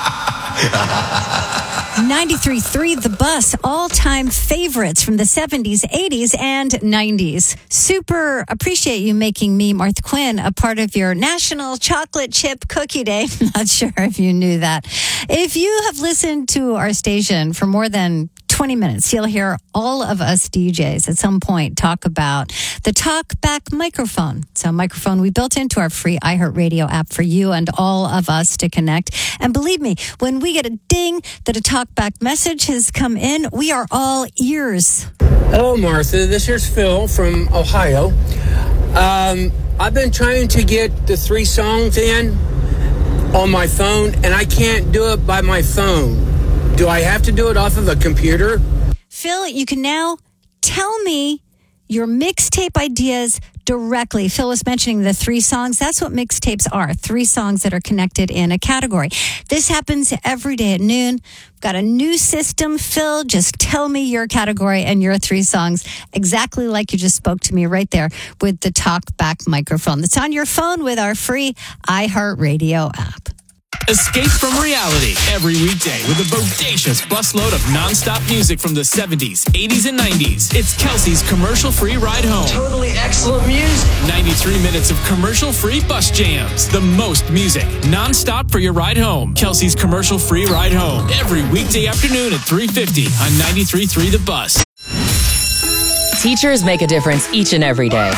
93.3 The Bus, all-time favorites from the 70s, 80s, and 90s. Super appreciate you making me, Martha Quinn, a part of your National Chocolate Chip Cookie Day. Not sure if you knew that. If you have listened to our station for more than 20 minutes, you'll hear all of us DJs at some point talk about the TalkBack microphone. So a microphone we built into our free iHeartRadio app for you and all of us to connect. And believe me, when we get a ding that a TalkBack message has come in, we are all ears. Hello, Martha. This is Phil from Ohio. I've been trying to get the 3 songs in on my phone, and I can't do it by my phone. Do I have to do it off of a computer? Phil, you can now tell me your mixtape ideas directly. Phil was mentioning the 3 songs. That's what mixtapes are. 3 songs that are connected in a category. This happens every day at noon. We've got a new system. Phil, just tell me your category and your 3 songs exactly like you just spoke to me right there with the TalkBack microphone that's on your phone with our free iHeartRadio app. Escape from reality every weekday with a bodacious busload of nonstop music from the 70s, 80s, and 90s. It's Kelsey's commercial-free ride home. Totally excellent music. 93 minutes of commercial-free bus jams. The most music, nonstop for your ride home. Kelsey's commercial-free ride home. Every weekday afternoon at 3:50 on 93.3 The Bus. Teachers make a difference each and every day.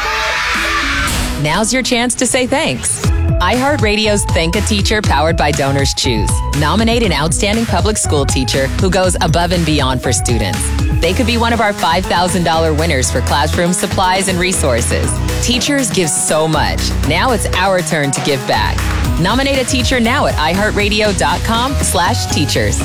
Now's your chance to say thanks. iHeartRadio's Thank a Teacher, powered by Donors Choose. Nominate an outstanding public school teacher who goes above and beyond for students. They could be one of our $5,000 winners for classroom supplies and resources. Teachers give so much. Now it's our turn to give back. Nominate a teacher now at iHeartRadio.com/teachers.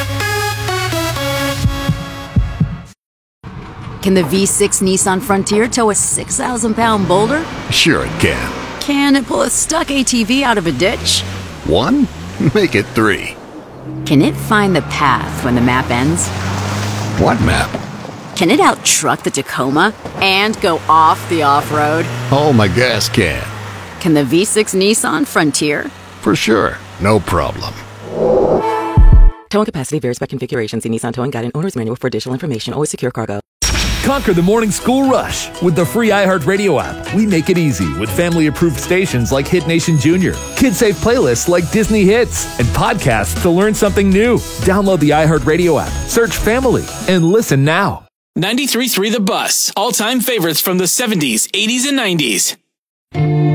Can the V6 Nissan Frontier tow a 6,000-pound boulder? Sure it can. Can it pull a stuck ATV out of a ditch? 1? Make it 3. Can it find the path when the map ends? What map? Can it out-truck the Tacoma and go off the off-road? Oh, my gas can. Can the V6 Nissan Frontier? For sure. No problem. Towing capacity varies by configuration. See Nissan Towing Guide and Owner's Manual for additional information. Always secure cargo. Conquer the morning school rush with the free iHeartRadio app. We make it easy with family-approved stations like Hit Nation Junior, kid-safe playlists like Disney Hits, and podcasts to learn something new. Download the iHeartRadio app, search Family, and listen now. 93.3 The Bus, all-time favorites from the 70s, 80s, and 90s.